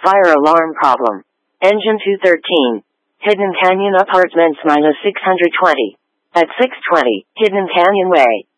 Fire alarm problem. Engine 213. Hidden Canyon Apartments -620. At 620, Hidden Canyon Way.